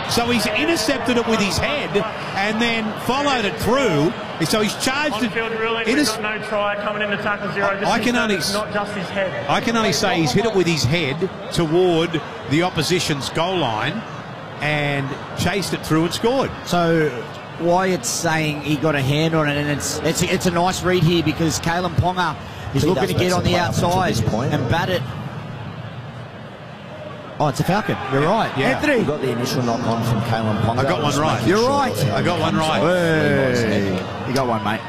So he's intercepted it with his head and then followed it through. So he's charged it. No try coming into tackle 0. I can only not just his head. I can only say he's hit it with his head toward the opposition's goal line and chased it through and scored. So Wyatt's saying he got a hand on it, and it's a nice read here because Kalyn Ponga is looking to get on the outside and bat it. Oh, it's a Falcon. You're right. Yeah. Anthony. We got the initial knock on from Kalyn Ponga. I got one right. You're right. I got one right. Hey. You got one, mate.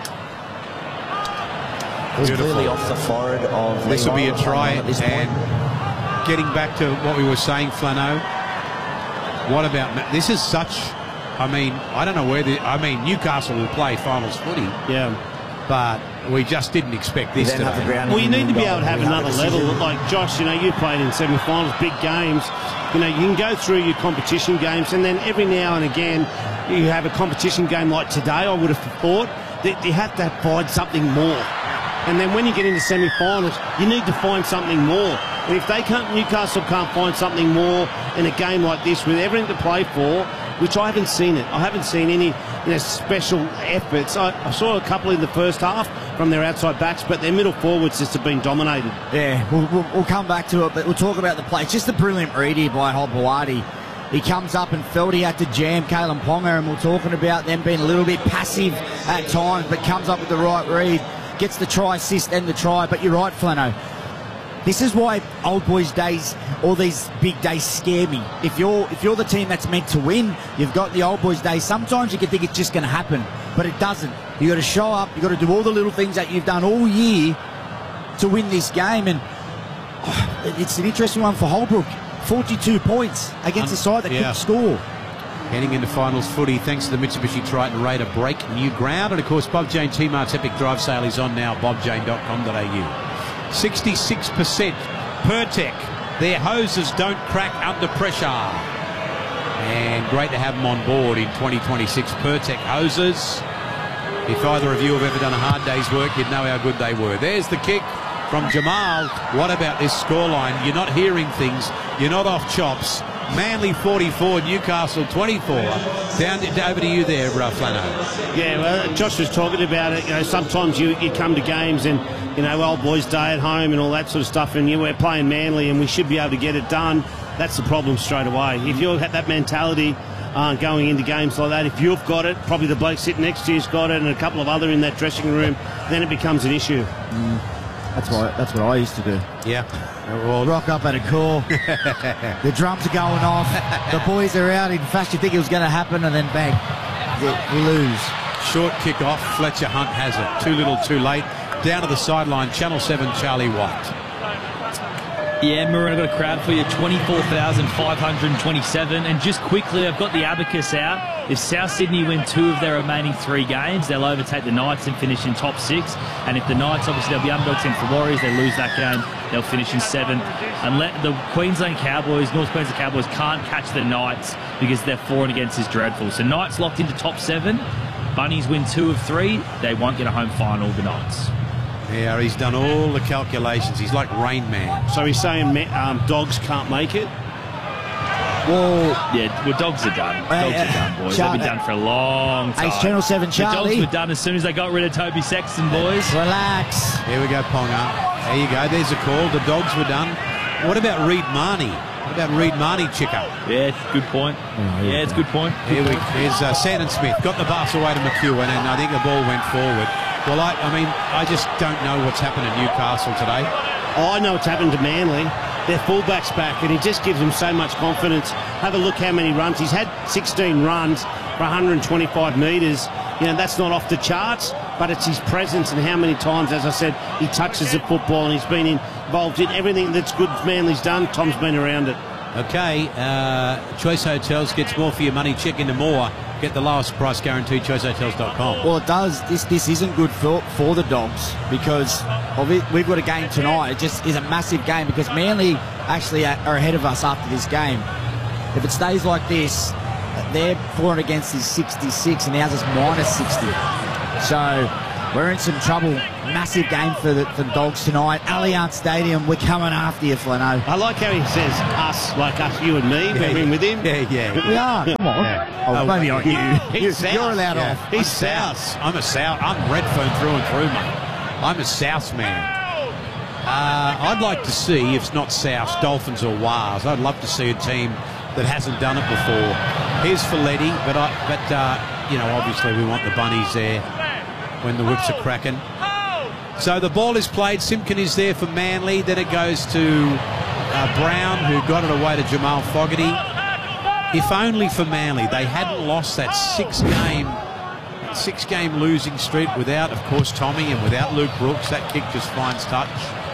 It was clearly off the forehead of This will be a try. at this point. And getting back to what we were saying, Flano, what about... This is such... I mean, I don't know where Newcastle will play finals footy. Yeah. But we just didn't expect this today. Well, you need to be able to have another level. Like, Josh, you played in semi-finals, big games. You can go through your competition games, and then every now and again you have a competition game like today, I would have thought, that you have to find something more. And then when you get into semi-finals, you need to find something more. And if Newcastle can't find something more in a game like this with everything to play for, which I haven't seen it. I haven't seen any special efforts. I saw a couple in the first half from their outside backs, but their middle forwards just have been dominated. Yeah, we'll come back to it, but we'll talk about the play. It's just a brilliant read here by Holbawadi. He comes up and felt he had to jam Kalyn Ponga, and we're talking about them being a little bit passive at times, but comes up with the right read, gets the try assist and the try. But you're right, Flano. This is why old boys days, all these big days scare me. If you're the team that's meant to win, you've got the old boys days. Sometimes you can think it's just going to happen, but it doesn't. You got to show up. You got to do all the little things that you've done all year to win this game. And it's an interesting one for Holbrook. 42 points against a side that couldn't score. Heading into finals footy, thanks to the Mitsubishi Triton Raider, break new ground. And of course, Bob Jane T-Mart's Epic Drive Sale is on now, bobjane.com.au. 66% Pertec. Their hoses don't crack under pressure. And great to have them on board in 2026. Pertec hoses. If either of you have ever done a hard day's work, you'd know how good they were. There's the kick from Jamal. What about this scoreline? You're not hearing things. You're not off chops. Manly 44, Newcastle 24. Over to you there, Flano. Yeah, well, Josh was talking about it. Sometimes you come to games and, old boys day at home and all that sort of stuff, and we're playing Manly and we should be able to get it done. That's the problem straight away. If you have that mentality going into games like that, if you've got it, probably the bloke sitting next to you's got it, and a couple of other in that dressing room, then it becomes an issue. That's what I used to do. Yeah. Well, rock up at a call. The drums are going off. The boys are out. In fact, you think it was going to happen, and then bang, we lose. Short kick off. Fletcher Hunt has it. Too little, too late. Down to the sideline. Channel 7, Charlie White. Yeah, Maroon, I've got a crowd for you, 24,527. And just quickly, I've got the abacus out. If South Sydney win 2 of their remaining 3 games, they'll overtake the Knights and finish in top 6. And if the Knights, obviously, they'll be underdogs in for Warriors, they lose that game, they'll finish in 7th. And the Queensland Cowboys, North Queensland Cowboys can't catch the Knights because their for and against is dreadful. So Knights locked into top 7. Bunnies win 2 of 3. They won't get a home final, the Knights. Yeah, he's done all the calculations. He's like Rain Man. So he's saying dogs can't make it? Well, dogs are done. Dogs are done, boys. They've been done for a long time. It's Channel 7, Charlie. The dogs were done as soon as they got rid of Toby Sexton, boys. Relax. Here we go, Ponga. There you go. There's a call. The dogs were done. What about Reed Marnie? What about Reed Marnie, Chico? Yeah, good point. It's a good point. Here's Sandon Smith. Got the pass away to McEwen, and I think the ball went forward. Well, I just don't know what's happened at Newcastle today. I know what's happened to Manly. Their fullback's back, and he just gives them so much confidence. Have a look how many runs. He's had 16 runs for 125 metres. That's not off the charts, but it's his presence and how many times, as I said, he touches the football, and he's been involved in everything that's good Manly's done. Tom's been around it. Okay, Choice Hotels gets more for your money. Check into more. Get the lowest price guarantee, choicehotels.com. Well, it does. This isn't good for the Dogs because we've got a game tonight. It just is a massive game because Manly actually are ahead of us after this game. If it stays like this, their for and against is 66 and ours is -60. So We're in some trouble. Massive game for the Dogs tonight. Allianz Stadium, we're coming after you, Flano. I like how he says us, like us, you and me. We're in with him. Yeah. We are. Come on. Yeah. Oh, maybe not you. He's South. You're allowed Yeah. off. He's South. I'm a South. I'm Redfern through and through, mate. I'm a South man. I'd like to see, if it's not South, Dolphins or Wars. I'd love to see a team that hasn't done it before. Here's Folletti, but you know, obviously we want the bunnies there when the whips are cracking. So the ball is played. Simpkin is there for Manly. Then it goes to Brown, who got it away to Jamal Fogarty. If only for Manly, they hadn't lost that six-game losing streak without, of course, Tommy and without Luke Brooks. That kick just finds touch.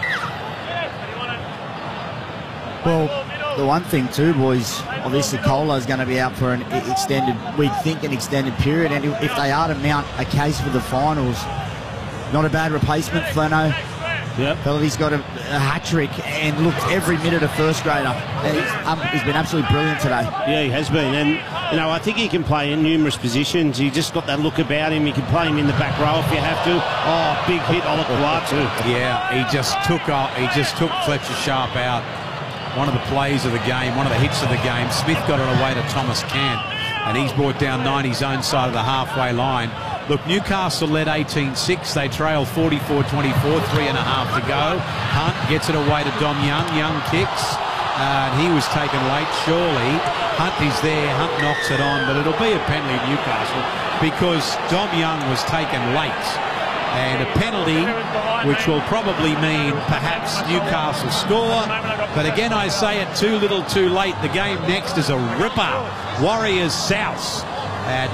Well, the one thing too, boys, obviously Colo's going to be out for an extended period, and if they are to mount a case for the finals, not a bad replacement, Flano. Yep. He's got a hat-trick and looked every minute a first grader. He's been absolutely brilliant today. Yeah, he has been. And, you know, I think he can play in numerous positions. He just got that look about him. You can play him in the back row if you have to. Oh, big hit on the too. Yeah, he just took Fletcher Sharp out. One of the plays of the game, one of the hits of the game. Smith got it away to Thomas Cant, and he's brought down 90's own side of the halfway line. Look, Newcastle led 18-6. They trail 44-24, 3.5 to go. Hunt gets it away to Dom Young. Young kicks, and he was taken late, surely. Hunt is there. Hunt knocks it on, but it'll be a penalty Newcastle because Dom Young was taken late. And a penalty, which will probably mean perhaps Newcastle score. But again, I say it too little too late. The game next is a ripper. Warriors South at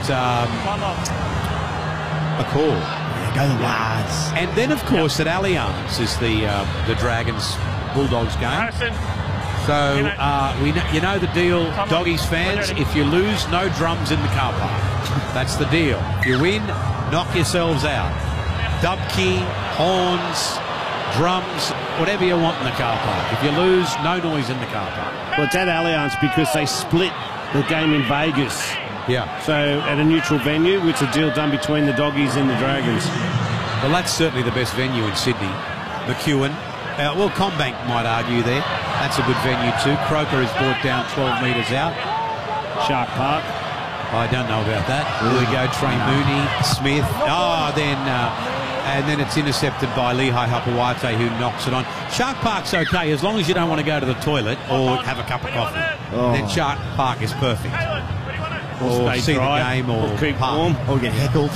McCall. Yeah, go the Wars. And then, of course, at Allianz is the Dragons Bulldogs game. So you know the deal, Doggies fans. If you lose, no drums in the car park. That's the deal. If you win, knock yourselves out. Dubkey, horns, drums, whatever you want in the car park. If you lose, no noise in the car park. Well, it's at Allianz because they split the game in Vegas. Yeah. So at a neutral venue, it's a deal done between the Doggies and the Dragons. Well, that's certainly the best venue in Sydney. McEwen. Well, Combank might argue there. That's a good venue too. Croker is brought down 12 metres out. Shark Park. I don't know about that. Here we go, Trey Mooney, Smith. And then it's intercepted by Lehigh Hapawate, who knocks it on. Shark Park's okay as long as you don't want to go to the toilet or have a cup of coffee. Oh. Then Shark Park is perfect. Or stay see dry, the game or keep park. warm. Or get heckled.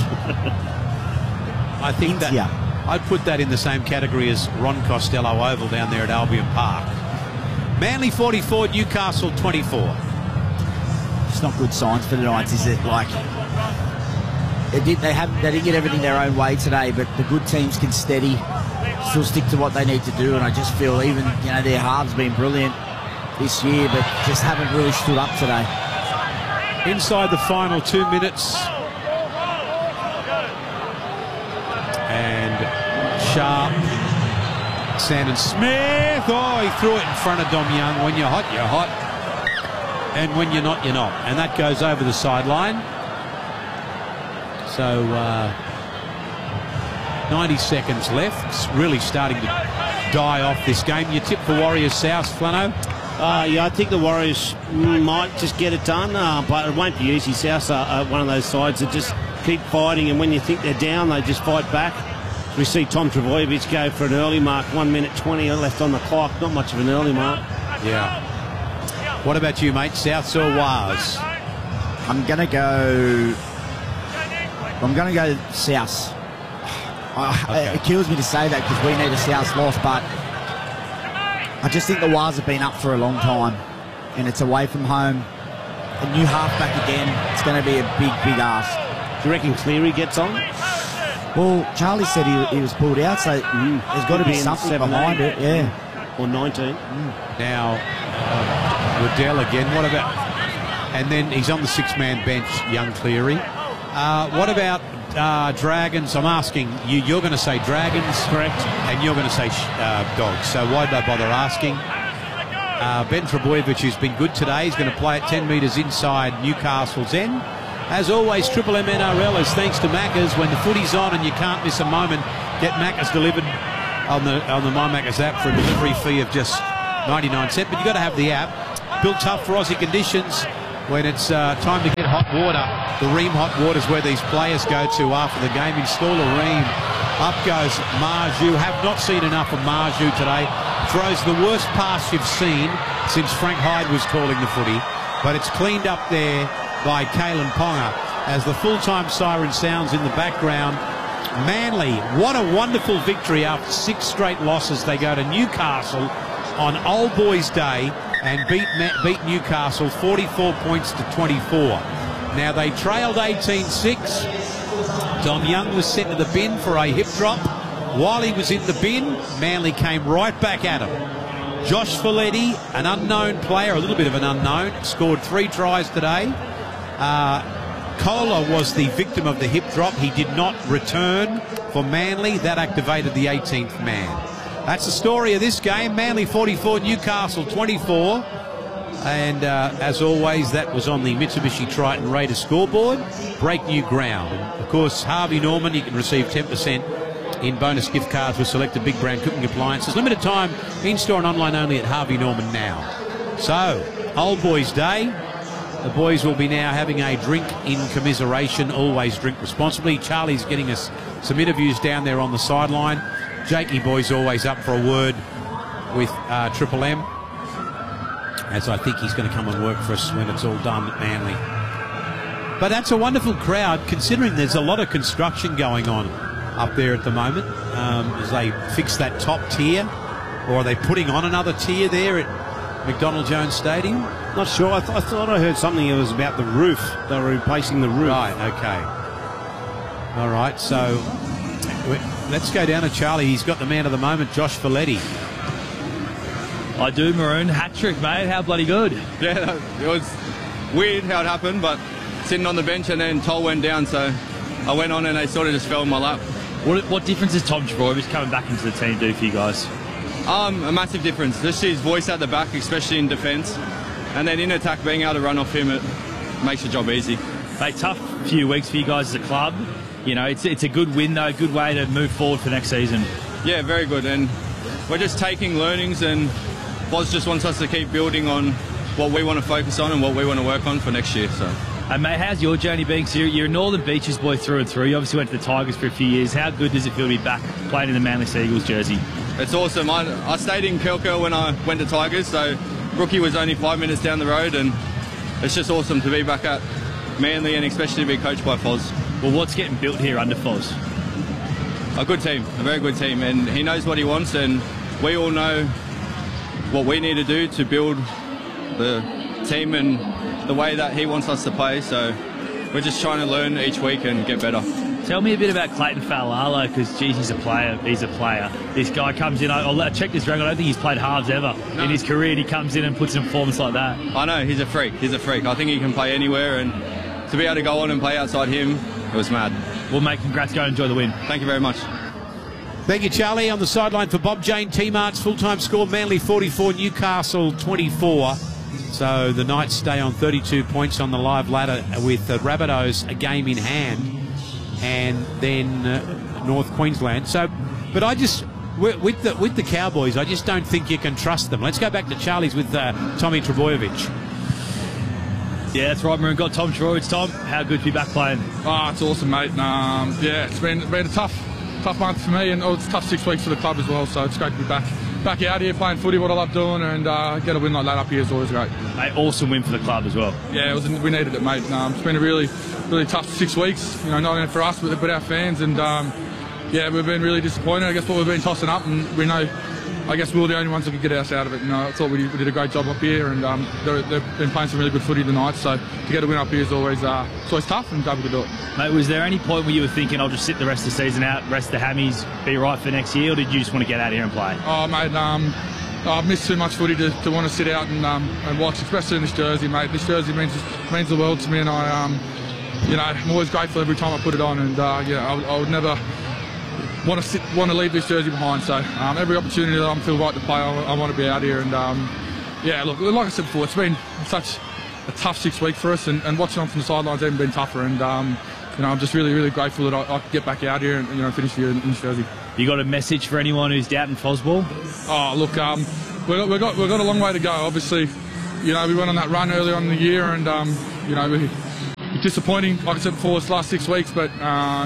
I think that I'd put that in the same category as Ron Costello Oval down there at Albion Park. Manly 44, Newcastle 24. It's not good signs for the Knights, is it? Like they didn't get everything their own way today, but the good teams can still stick to what they need to do. And I just feel even their halves been brilliant this year, but just haven't really stood up today. Inside the final 2 minutes, and Sharp, Sandon Smith. Oh, he threw it in front of Dom Young. When you're hot, you're hot. And when you're not, you're not. And that goes over the sideline. So 90 seconds left. It's really starting to die off this game. You tip for Warriors South, Flano? Yeah, I think the Warriors might just get it done, but it won't be easy. South are one of those sides that just keep fighting, and when you think they're down, they just fight back. We see Tom Trbojevic go for an early mark, 1 minute 20 left on the clock. Not much of an early mark. Yeah. What about you, mate? Souths or Wars? I'm gonna go South. Okay. It kills me to say that because we need a South loss, but I just think the Wars have been up for a long time, and it's away from home. A new halfback again. It's going to be a big ask. Do you reckon Cleary gets on? Well, Charlie said he was pulled out, so there's got to be something behind it. Yeah. Or 19. Now, Waddell again. What about... And then he's on the six-man bench, young Cleary. What about Dragons? I'm asking you. You're going to say Dragons. Correct. And you're going to say Dogs. So why'd I bother asking? Ben Trbojevic, who's been good today, he's going to play at 10 metres inside Newcastle's end. As always, Triple M NRL is thanks to Macca's. When the footy's on and you can't miss a moment, get Macca's delivered on the My Macca's app for a delivery fee of just 99 cents. But you've got to have the app. Built tough for Aussie conditions. When it's time to get hot water, the Ream hot water is where these players go to after the game. Install a Ream. Up goes Marju. Have not seen enough of Marju today. Throws the worst pass you've seen since Frank Hyde was calling the footy. But it's cleaned up there by Kalen Ponga as the full-time siren sounds in the background. Manly, what a wonderful victory after 6 straight losses. They go to Newcastle on Old Boys Day and beat Newcastle 44 points to 24. Now they trailed 18-6. Dom Young was sent to the bin for a hip drop. While he was in the bin, Manly came right back at him. Josh Folletti, an unknown player, a little bit of an unknown, scored 3 tries today. Kohler was the victim of the hip drop. He did not return for Manly. That activated the 18th man. That's the story of this game. Manly 44, Newcastle 24. And as always, that was on the Mitsubishi Triton Raiders scoreboard. Break new ground. And of course, Harvey Norman, you can receive 10% in bonus gift cards with selected big brand cooking appliances. Limited time, in-store and online only at Harvey Norman now. So, Old Boys Day. The boys will be now having a drink in commiseration. Always drink responsibly. Charlie's getting us some interviews down there on the sideline. Jakey boy's always up for a word with Triple M, as I think he's going to come and work for us when it's all done at Manly. But that's a wonderful crowd, considering there's a lot of construction going on up there at the moment as they fix that top tier, or are they putting on another tier there at McDonald Jones Stadium? Not sure. I thought I heard something. It was about the roof. They were replacing the roof. Right, okay. All right, so let's go down to Charlie. He's got the man of the moment, Josh Folletti. I do, Maroon. Hat-trick, mate. How bloody good. Yeah, it was weird how it happened, but sitting on the bench and then Toll went down, so I went on and they sort of just fell in my lap. What difference does Tom Trbojevic coming back into the team do for you guys? A massive difference. Just his voice at the back, especially in defence. And then in attack, being able to run off him, it makes the job easy. Mate, tough few weeks for you guys as a club. You know, it's a good win, though, a good way to move forward for next season. Yeah, very good. And we're just taking learnings, and Boz just wants us to keep building on what we want to focus on and what we want to work on for next year. So. And mate, how's your journey been? So you're a Northern Beaches boy through and through. You obviously went to the Tigers for a few years. How good does it feel to be back playing in the Manly Sea Eagles jersey? It's awesome. I stayed in Kelko when I went to Tigers, so Brookie was only 5 minutes down the road, and it's just awesome to be back at Manly and especially to be coached by Foz. Well, what's getting built here under Foz? A good team, a very good team, and he knows what he wants, and we all know what we need to do to build the team and the way that he wants us to play, so we're just trying to learn each week and get better. Tell me a bit about Clayton Fa'alalo, because, geez, he's a player. This guy comes in, I'll check this record, I don't think he's played halves ever in his career, and he comes in and puts in a performance like that. I know, he's a freak. I think he can play anywhere, and to be able to go on and play outside him, it was mad. Well, mate, congrats, go and enjoy the win. Thank you very much. Thank you, Charlie. On the sideline for Bob Jane, T-Mart's full-time score, Manly 44, Newcastle 24. So the Knights stay on 32 points on the live ladder with Rabbitohs a game in hand, and then North Queensland. So, but I just, with the Cowboys, I just don't think you can trust them. Let's go back to Charlie's with Tommy Trbojevic. Yeah, that's right, Maroon. Got Tom Trbojevic. Tom, how good to be back playing? Oh, it's awesome, mate. Yeah, it's been a tough month for me, and it's a tough 6 weeks for the club as well. So it's great to be back out here playing footy, what I love doing, and get a win like that up here is always great. Mate, awesome win for the club as well. Yeah, we needed it, mate. It's been a really tough 6 weeks. You know, not only for us but our fans, and yeah, we've been really disappointed. I guess what we've been tossing up, and we know, I guess we were the only ones that could get us out of it. And I thought we did a great job up here, and they've been playing some really good footy tonight. So to get a win up here is always tough, and glad we could do it. Mate, was there any point where you were thinking, I'll just sit the rest of the season out, rest the hammies, be right for next year, or did you just want to get out here and play? Oh, mate, I've missed too much footy to want to sit out and watch, especially in this jersey, mate. This jersey means the world to me, and I'm always grateful every time I put it on, and I would never want to leave this jersey behind. So every opportunity that I feel right to play, I want to be out here. And yeah, look, like I said before, it's been such a tough 6 weeks for us, and watching on from the sidelines even been tougher. And I'm just really, really grateful that I could get back out here and finish the year in this jersey. You got a message for anyone who's doubting Fosball? Oh, look, we've got a long way to go. Obviously, we went on that run early on in the year, and we're disappointing, like I said before, this last 6 weeks. But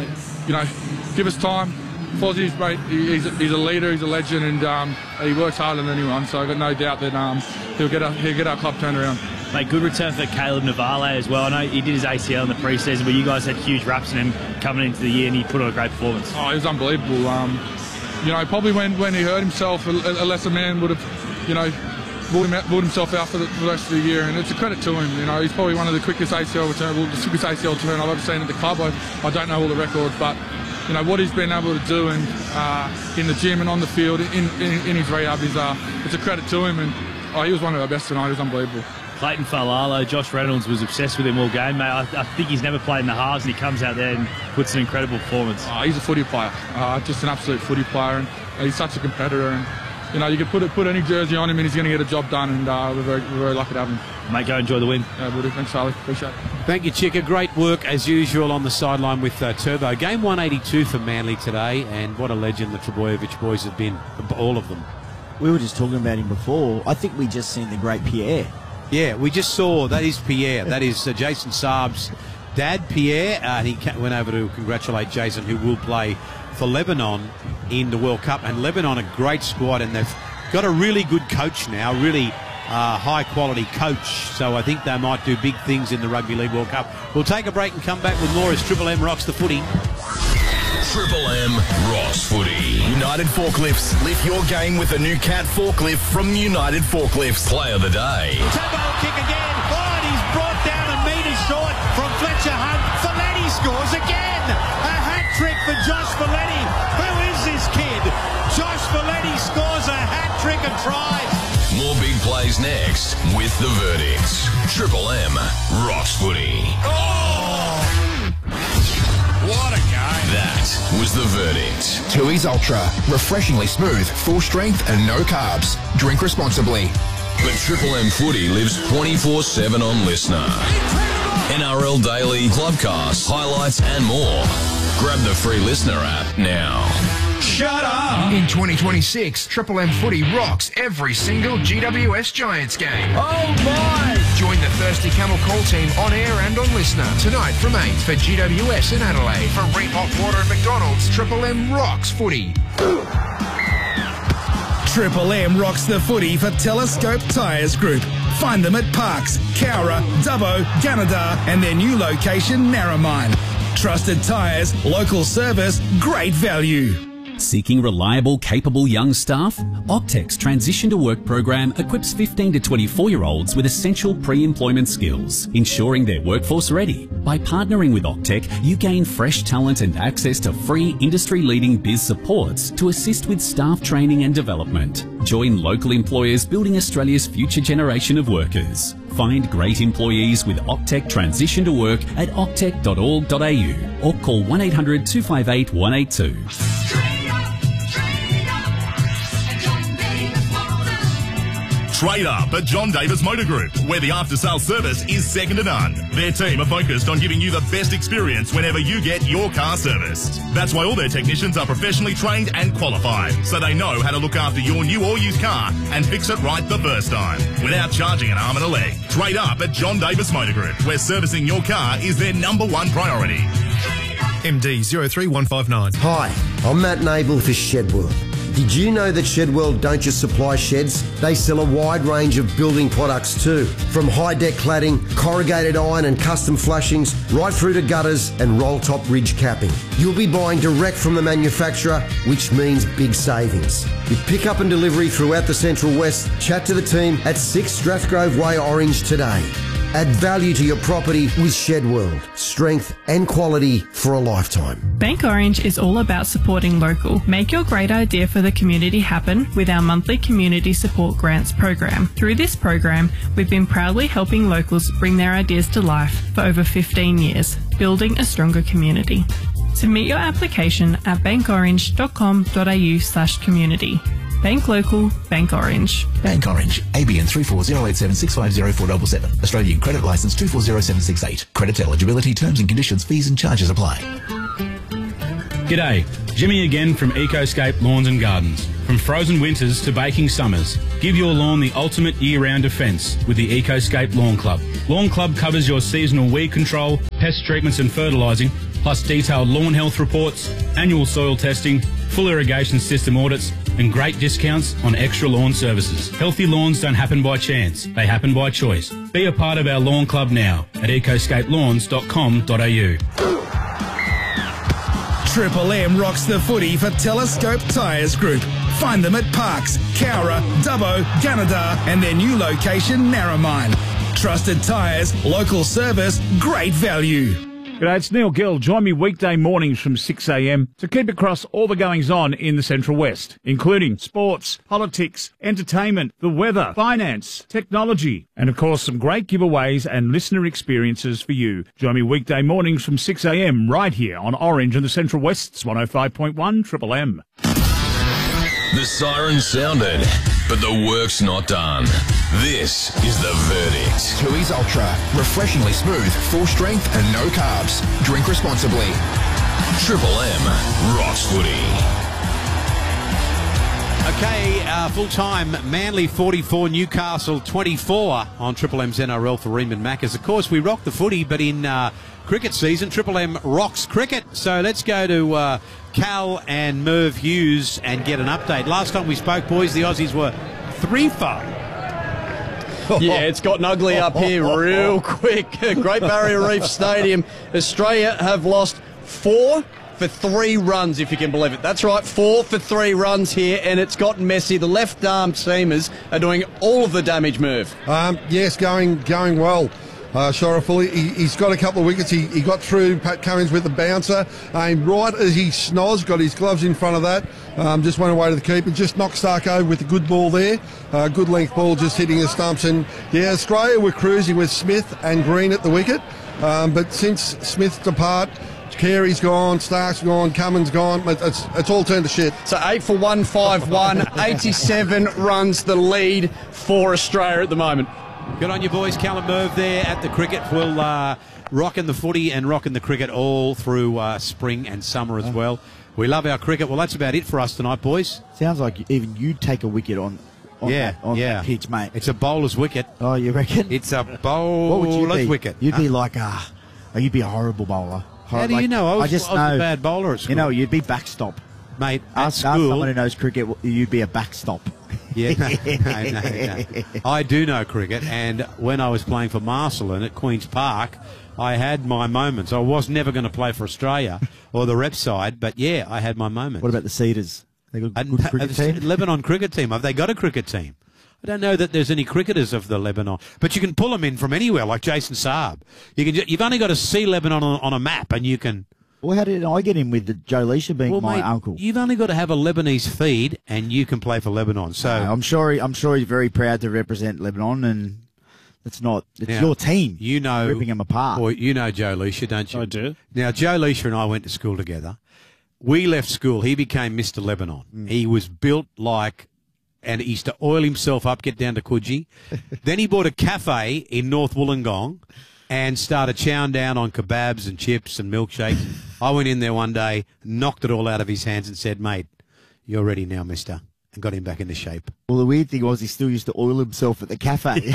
give us time. Fozzie's great. He's a leader. He's a legend, and he works harder than anyone. So I've got no doubt that he'll get our club turned around. Mate, good return for Caleb Navale as well. I know he did his ACL in the pre-season, but you guys had huge raps in him coming into the year, and he put on a great performance. Oh, he was unbelievable. Probably when he hurt himself, a lesser man would have, ruled himself out for the rest of the year, and it's a credit to him. He's probably one of the quickest ACL return I've ever seen at the club. I don't know all the records, but what he's been able to do in the gym and on the field, in his rehab, it's a credit to him. And he was one of our best tonight. He was unbelievable. Clayton Falalo, Josh Reynolds was obsessed with him all game, mate. I think he's never played in the halves, and he comes out there and puts an incredible performance. He's a footy player, just an absolute footy player, and he's such a competitor. And you could put any jersey on him, and he's going to get a job done. And we're very lucky to have him. Mate, go enjoy the win. Yeah, we'll do. Thanks, Charlie. Appreciate it. Thank you, Chicka. Great work as usual on the sideline with Turbo. Game 182 for Manly today, and what a legend the Trbojevic boys have been, all of them. We were just talking about him before. I think we just seen the great Pierre. Yeah, we just saw, that is Pierre. That is Jason Saab's dad, Pierre. And he went over to congratulate Jason, who will play for Lebanon in the World Cup. And Lebanon, a great squad, and they've got a really good coach now, really high-quality coach. So I think they might do big things in the Rugby League World Cup. We'll take a break and come back with more as Triple M rocks the footy. Triple M rocks footy. United Forklifts. Lift your game with a new Cat forklift from United Forklifts. Play of the day. Turbo kick again. Oh, and he's brought down a metre short from Fletcher Hunt. Folletti scores again. A hat-trick for Josh Folletti. Who is this kid? Josh Folletti scores a hat-trick and tries. More big plays next with the verdicts. Triple M rocks footy. Oh! What a game. That was the verdict. Tooheys Ultra. Refreshingly smooth, full strength and no carbs. Drink responsibly. But Triple M footy lives 24/7 on Listener. NRL Daily, Clubcast, highlights and more. Grab the free Listener app now. Shut up! In 2026, Triple M footy rocks every single GWS Giants game. Oh my! Join the Thirsty Camel Call team on air and on Listener tonight from 8 for GWS in Adelaide. For Reebok Water and McDonald's, Triple M rocks footy. Triple M rocks the footy for Telescope Tyres Group. Find them at Parks, Cowra, Dubbo, Gunnedah and their new location, Narromine. Trusted tyres, local service, great value. Seeking reliable, capable young staff? Octec's Transition to Work program equips 15 to 24-year-olds with essential pre-employment skills, ensuring they're workforce ready. By partnering with Octec, you gain fresh talent and access to free industry-leading biz supports to assist with staff training and development. Join local employers building Australia's future generation of workers. Find great employees with Octec Transition to Work at octec.org.au or call 1800 258 182. Trade up at John Davis Motor Group, where the after-sales service is second to none. Their team are focused on giving you the best experience whenever you get your car serviced. That's why all their technicians are professionally trained and qualified, so they know how to look after your new or used car and fix it right the first time, without charging an arm and a leg. Trade up at John Davis Motor Group, where servicing your car is their #1 priority. MD 03159. Hi, I'm Matt Nable for Shedworld. Did you know that Shedworld don't just supply sheds? They sell a wide range of building products too. From high-deck cladding, corrugated iron and custom flashings, right through to gutters and roll-top ridge capping. You'll be buying direct from the manufacturer, which means big savings. With pick-up and delivery throughout the Central West, chat to the team at 6 Strathgrove Way, Orange today. Add value to your property with Shedworld. Strength and quality for a lifetime. Bank Orange is all about supporting local. Make your great idea for the community happen with our monthly Community Support Grants program. Through this program, we've been proudly helping locals bring their ideas to life for over 15 years, building a stronger community. Submit your application at bankorange.com.au/community. Bank local, Bank Orange. Bank Orange. ABN 340876504477. Australian Credit Licence 240768. Credit eligibility, terms and conditions, fees and charges apply. G'day, Jimmy again from Ecoscape Lawns and Gardens. From frozen winters to baking summers, give your lawn the ultimate year-round defence with the Ecoscape Lawn Club. Lawn Club covers your seasonal weed control, pest treatments and fertilising, plus detailed lawn health reports, annual soil testing, full irrigation system audits, and great discounts on extra lawn services. Healthy lawns don't happen by chance, they happen by choice. Be a part of our lawn club now at ecoscapelawns.com.au. Triple M rocks the footy for Telescope Tyres Group. Find them at Parks, Cowra, Dubbo, Gunnedah and their new location, Narromine. Trusted tyres, local service, great value. G'day, it's Neil Gill. Join me weekday mornings from 6 a.m. to keep across all the goings-on in the Central West, including sports, politics, entertainment, the weather, finance, technology, and of course some great giveaways and listener experiences for you. Join me weekday mornings from 6 a.m. right here on Orange and the Central West's 105.1 Triple M. The siren sounded, but the work's not done. This is The Verdict. Tooheys Ultra. Refreshingly smooth, full strength and no carbs. Drink responsibly. Triple M rocks footy. Okay, full-time Manly 44, Newcastle 24 on Triple M's NRL for Reman Maccas. Of course, we rock the footy, but in cricket season, Triple M rocks cricket. So let's go to Cal and Merv Hughes and get an update. Last time we spoke, boys, the Aussies were 3-4. Yeah, it's gotten ugly up here real quick. Great Barrier Reef Stadium. Australia have lost 4 for 3 runs, if you can believe it. That's right, 4 for 3 runs here, and it's gotten messy. The left-arm seamers are doing all of the damage, Merv. Yes, going well. Shorefully, he's got a couple of wickets. He got through Pat Cummins with the bouncer. Right as he snozzed, got his gloves in front of that, just went away to the keeper, just knocked Stark over with a good ball there. Good length ball, just hitting the stumps. And yeah, Australia were cruising with Smith and Green at the wicket. But since Smith's depart, Carey's gone, Stark's gone, Cummins gone. It's all turned to shit. So 8 for 151, 87 runs the lead for Australia at the moment. Good on you, boys. Callum Merv there at the cricket. We'll rocking the footy and rocking the cricket all through spring and summer as well. We love our cricket. Well, that's about it for us tonight, boys. Sounds like even you'd take a wicket on that pitch, mate. It's a bowler's wicket. Oh, you reckon? It's a bowler's wicket. You'd be like you'd be a horrible bowler. How do you know? I was a bad bowler at school. You know, you'd be backstop. Mate, ask someone who knows cricket, you'd be a backstop. Yeah, no. I do know cricket, and when I was playing for Marcelin at Queen's Park, I had my moments. I was never going to play for Australia or the rep side, but yeah, I had my moments. What about the Cedars? They got a good cricket team? Lebanon cricket team. Have they got a cricket team? I don't know that there's any cricketers of the Lebanon, but you can pull them in from anywhere, like Jason Saab. You've only got to see Lebanon on a map, and you can. Well, how did I get in with the Joe Leisha being my uncle? You've only got to have a Lebanese feed, and you can play for Lebanon. So I'm sure he's very proud to represent Lebanon, and it's your team. You know, ripping them apart. Well, you know Joe Leisha, don't you? I do. Now, Joe Leisha and I went to school together. We left school. He became Mr. Lebanon. He was built like, and he used to oil himself up, get down to Coogee. Then he bought a cafe in North Wollongong and started chowing down on kebabs and chips and milkshakes. I went in there one day, knocked it all out of his hands and said, mate, you're ready now, mister, and got him back into shape. Well, the weird thing was he still used to oil himself at the cafe.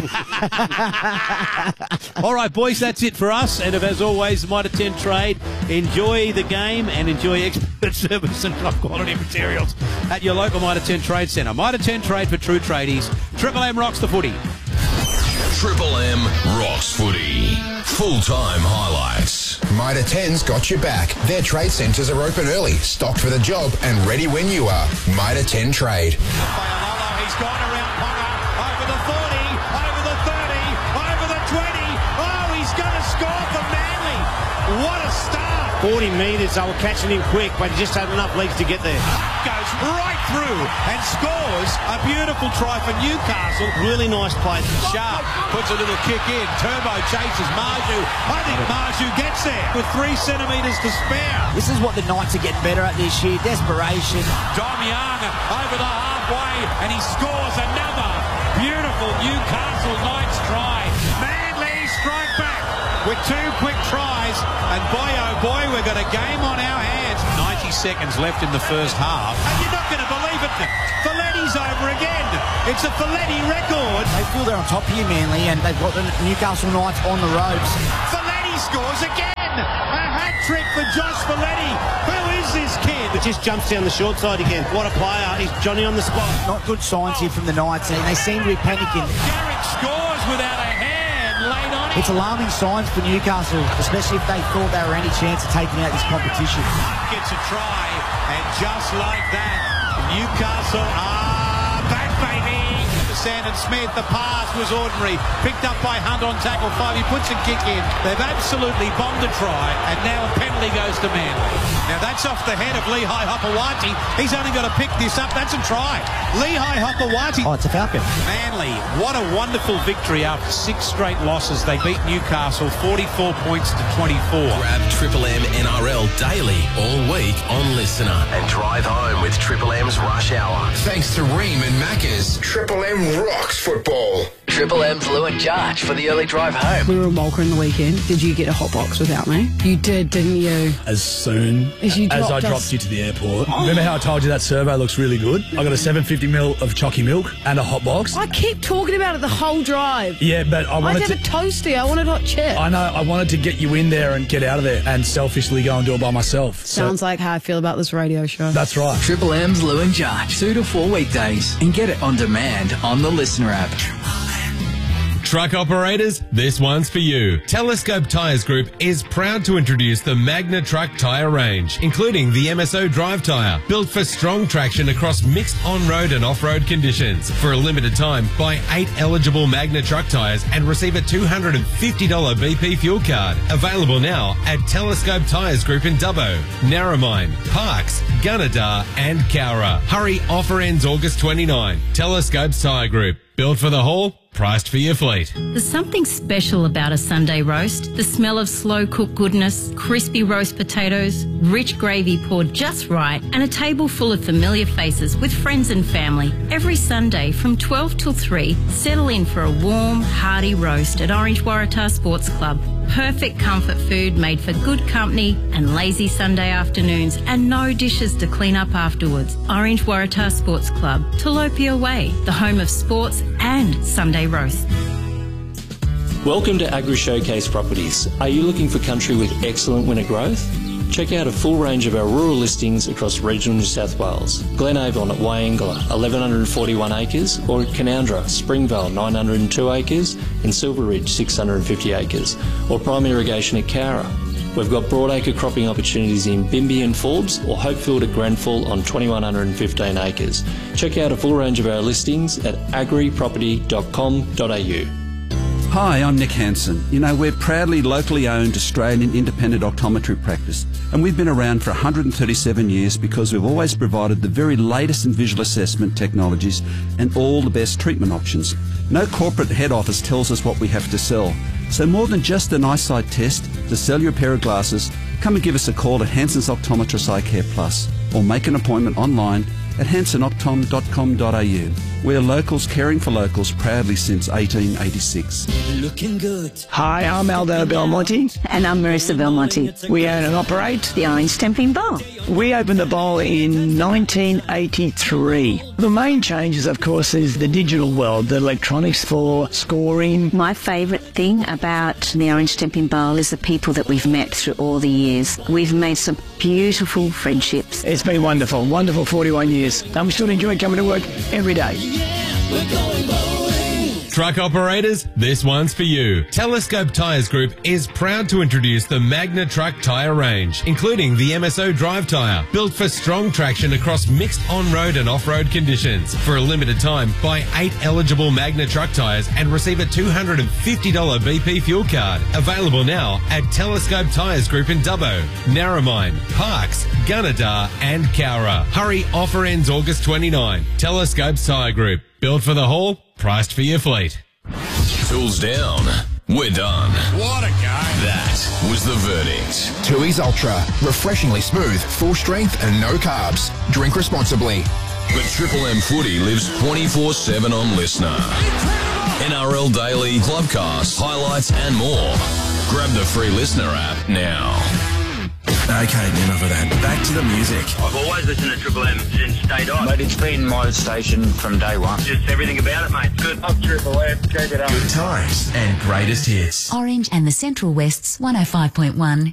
All right, boys, that's it for us. And as always, Mitre 10 Trade, enjoy the game and enjoy expert service and top-quality materials at your local Mitre 10 Trade Centre. Mitre 10 Trade for true tradies. Triple M rocks the footy. Triple M rocks footy. Full-time highlights. Mitre 10's got your back. Their trade centres are open early, stocked for the job and ready when you are. Mitre 10 Trade. He's gone around Ponga, over the 40, over the 30, over the 20. Oh, he's going to score for Manly. What a start. 40 metres, they were catching him quick, but he just had enough legs to get there. Goes right through and scores a beautiful try for Newcastle. Really nice play. Sharp puts a little kick in. Turbo chases Marju. I think Marju gets there with 3 centimetres to spare. This is what the Knights are getting better at this year. Desperation. Dom Young over the halfway, and he scores another beautiful Newcastle Knights try. Manly strike back with 2 quick tries, and boy oh boy, we've got a game on our hands. 90 seconds left in the first half, and you're not going to believe it. Folletti's over again. It's a Folletti record. They feel they're on top here, Manly, and they've got the Newcastle Knights on the ropes. Folletti scores again. A hat-trick for Josh Folletti. Who is this kid? Just jumps down the short side again. What a player. He's Johnny on the spot. Not good signs here from the Knights, and they seem to be panicking. Garrick scores without a hand laid on him. It's alarming signs for Newcastle, especially if they thought they were any chance of taking out this competition. Gets a try, and just like that, Newcastle are back, baby. Sandon Smith, the pass was ordinary. Picked up by Hunt on tackle 5. He puts a kick in. They've absolutely bombed a try, and now a penalty goes to Manly. Now that's off the head of Lehigh Hopewati. He's only got to pick this up. That's a try. Lehigh Hopewati. Oh, it's a Falcon. Manly, what a wonderful victory after 6 straight losses. They beat Newcastle 44 points to 24. Grab Triple M NRL daily all week on Listener and drive home with Triple M's Rush Hour. Thanks to Ream and Macca's. Triple M rocks football. Triple M's Lou and Jarge for the early drive home. We were in Walker in the weekend. Did you get a hot box without me? You did, didn't you? As soon as I dropped you to the airport. Oh. Remember how I told you that survey looks really good? I got a 750ml of Chocky milk and a hot box. I keep talking about it the whole drive. Yeah, but I wanted to have a toasty. I wanted hot chip. I know. I wanted to get you in there and get out of there and selfishly go and do it by myself. Sounds like how I feel about this radio show. That's right. Triple M's Lou and Jarge, 2 to 4 weekdays, and get it on demand on the Listener app. Truck operators, this one's for you. Telescope Tyres Group is proud to introduce the Magna Truck tyre range, including the MSO Drive tyre, built for strong traction across mixed on-road and off-road conditions. For a limited time, buy 8 eligible Magna Truck tyres and receive a $250 BP fuel card. Available now at Telescope Tyres Group in Dubbo, Narromine, Parks, Gunnedah and Cowra. Hurry, offer ends August 29. Telescope's Tyre Group. Built for the haul, priced for your fleet. There's something special about a Sunday roast. The smell of slow-cooked goodness, crispy roast potatoes, rich gravy poured just right, and a table full of familiar faces with friends and family. Every Sunday from 12 till 3, settle in for a warm, hearty roast at Orange Waratah Sports Club. Perfect comfort food made for good company and lazy Sunday afternoons, and no dishes to clean up afterwards. Orange Waratah Sports Club, Tilapia Way, the home of sports and Sunday roast. Welcome to Agri Showcase Properties. Are you looking for country with excellent winter growth? Check out a full range of our rural listings across regional New South Wales. Glenavon at Wyangala, 1,141 acres, or at Canowindra, Springvale, 902 acres, in Silver Ridge, 650 acres, or prime irrigation at Cowra. We've got broadacre cropping opportunities in Bimby and Forbes, or Hopefield at Grenfell on 2,115 acres. Check out a full range of our listings at agriproperty.com.au. Hi, I'm Nick Hansen. You know, we're proudly locally owned Australian independent optometry practice, and we've been around for 137 years because we've always provided the very latest in visual assessment technologies and all the best treatment options. No corporate head office tells us what we have to sell. So more than just an eyesight test, to sell your pair of glasses, come and give us a call at Hansen's Optometrist Eye Care Plus, or make an appointment online at hansenoptom.com.au. We're locals caring for locals proudly since 1886. Looking good. Hi, I'm Aldo Belmonte. And I'm Marissa Belmonte. We own and operate the Orange Stamping Bar. We opened the bar in 1983. The main changes, of course, is the digital world, the electronics for scoring. My favourite thing about the Orange Stamping Bar is the people that we've met through all the years. We've made some beautiful friendships. It's been wonderful, wonderful 41 years. And we still enjoy coming to work every day. Truck operators, this one's for you. Telescope Tyres Group is proud to introduce the Magna Truck tyre range, including the MSO drive tyre, built for strong traction across mixed on-road and off-road conditions. For a limited time, buy 8 eligible Magna Truck tyres and receive a $250 BP fuel card. Available now at Telescope Tyres Group in Dubbo, Narromine, Parks, Gunnedah and Cowra. Hurry, offer ends August 29. Telescope Tyre Group. Built for the haul, priced for your fleet. Tools down. We're done. What a game. That was the verdict. Tooheys Ultra. Refreshingly smooth, full strength and no carbs. Drink responsibly. But Triple M Footy lives 24/7 on Listener. NRL Daily, Clubcast, highlights and more. Grab the free Listener app now. Okay, enough of that. Back to the music. I've always listened to Triple M since day dot. Mate, it's been my station from day one. Just everything about it, mate. Good. Up Triple M. Check it out. Good times and greatest hits. Orange and the Central West's 105.1